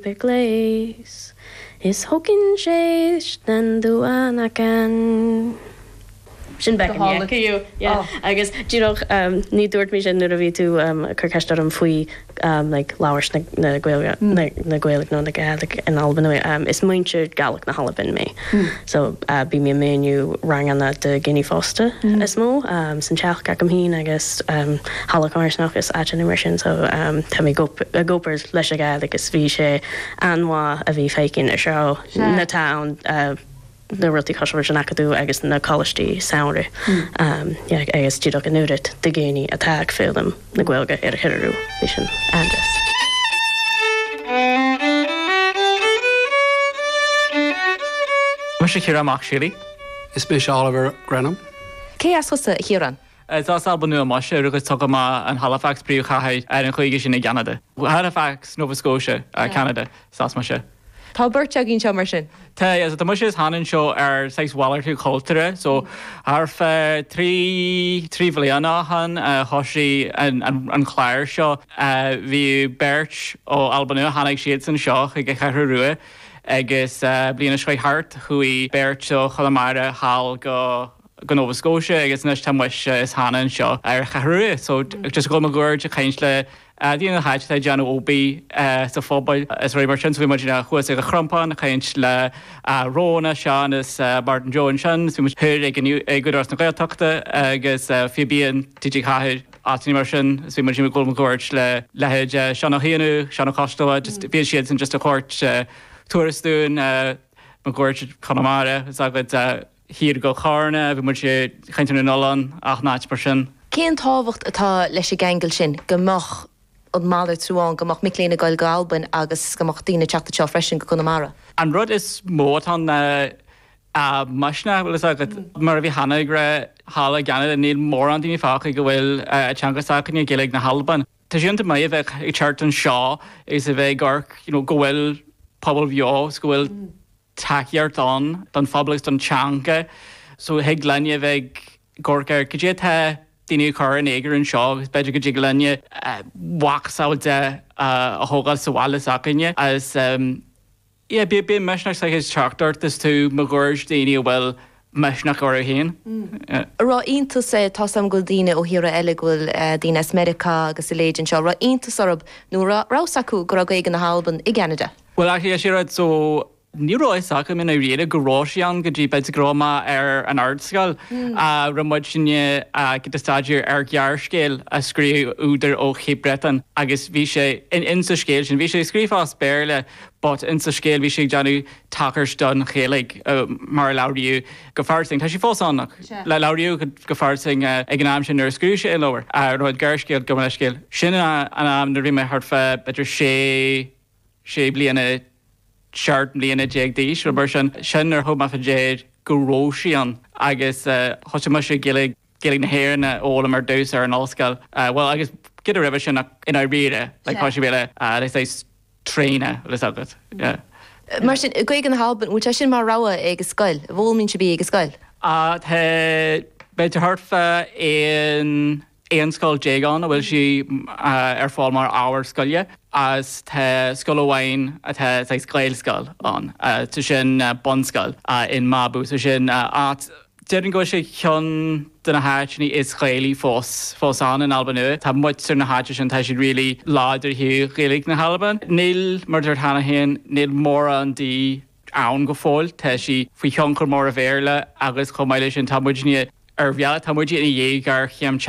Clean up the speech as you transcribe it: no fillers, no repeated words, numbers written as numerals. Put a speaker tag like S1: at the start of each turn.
S1: Begleis is hokin sheish than duanakan. Sin began you agus ní dúirt mí sin nu a bhí tú chuceiste an faoi like láhairs na Gaeilge nó na Gaeilge in Albany is muintear galach na Halabin mé so bí mé méniu rang anna de Guinea Fosta is mó san teach gacam hín agus Hallacáirsnach is atin mar sin so tá mé gopers leis a Gaeilge is bhí sé anhá a bhí fécinn a seo na town na rutí cosisiir sin acadú agus na colistí saoire agus tíach an nuúrit de géine atá félam na Gaeilge ar a hiirú bhí sin andas.
S2: Mu sé chéar amach sílí?
S3: Is bé Oliver Grenham.
S4: Cé as chusa chéaran?
S2: Tá Albany má sé rugus tu an Halifax bríú chaid ar an chuige sin na Canada. Halifax, Nova Scotia, Canada, sás mar se.
S4: Tá burt a ginn seo mar sin.
S2: Tá tá mu is hanan seo ar 6 Wallerú culture, so ar trí bhlianana han thosaí an chláir seo bhí Bert ó Albany hanig siad san seo ag cheithre ruúa agus bliana scoid hart chuí Bert seo cholamara hall go Nova Scotia agus nus tá muis is hanan seo ar cheithre so just go magúir a chéins le Díana haid tá deanna óbí sa fóbail is ré mar sin bhí marna chuas a chrompán a chaint le róna seán is Barton Jones sin, bhí mar thuir ag goúras na Gaeltachta agus fibíon TG Caithir átaí mar sin, bhí mar sin golmagóirt le lehéid seanna chéanú, seanna costal, just bhí siad san just a chuirt tuaristún magóirt Connemara, is agad hir go chána, bhí mar sé chaint na Nolan ach náid mar sin.
S4: Céan táhacht atá leis a gangil sin gomach od málar trúán gomach micléna Gaeilge Alban agus gomach tína teachta seo freisin go Connemara.
S2: An rud is mót an masna bhfuil is agad mar a bhí hana gra hála ganad a níl mór an tíní fácha go bhfuil teangasácha ní Gaeilge na Halban. Tá siúnta mai bheith ag teart an seo is a bheith garc go bhfuil pobl bheos go bhfuil takeíart don fablas don teanga so heag lenne bheith gorca go dé the Dine chur an éiger an seo, gus beidir go dtí lenne wachsáilte a thógáil sa bhaile sacaine as bí meisnach sa his teachtarт is tú magúirt daoine bhfuil meisnach or a héin.
S4: Rá iontas tá sam go daoine ó hiúra eile bhfuil daoine America agus i léidir seo, rá iontas orb nó rásaú go Gaeilge na Halban i Canada.
S2: Well actually sé ráid so ní roiach in a réad goráisián go dtí beit gráma ar an artscail ramid sinne go staidir ar gearcéil a scrí úidir ó Chibretan agus bhí sé in sa scéil sin bhí sé scríomhás béirle but in sa scéil bhí sé deanú takars don chéalaigh mar labhríú go farsing. Tá sí fósánach le labhríú go farsing ag an am sin ar scrú sé leir roiid gearcéil go leiscéil. Sin an am na bhí me hartfa beidir sé bliana seart bliana déag díos ru sin ar thug fa déad go róisián agus thoise mu sé gilig na héirna óla mar dús ar an allscail. Well agus gid a ribh sin ina riire le tá sé bhéile éis tréine leis agad.
S4: Mar sin Gaeilge na Halban bhúlil sin mar ráha ag scoil, bhil mín se bí ag scoil.
S2: Tá beidir hartfa in éon scoil déagán a bhfuil si ar fáil mar áhar scoile as tá scoil amháin a tá scoil scoil an tu sin bonscoil in Mabu so sin Dean go sé chean den na háitní is chéalaí fós an in Albany. Tá muir na háite sin tá si rilí láidir hiú Gaeilge na Halban. Níl mar hana héin níl mór an dí ann go fáil tá si faoi cheanchar mór a bhéirle agus chomáile sin tá muidní ar bhealach tá muidí ina dhéag ar cheam